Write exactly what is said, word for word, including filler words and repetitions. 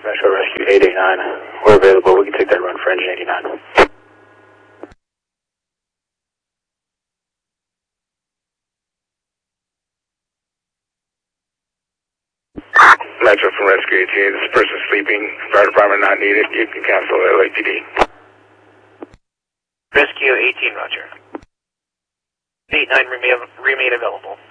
Metro Rescue eight eight nine. We're available. We can take that run for engine eighty-nine. Metro from Rescue eighteen. This person sleeping. Fire department not needed. You can cancel L A P D. Rescue eighteen, roger. eight nine remain, remain available.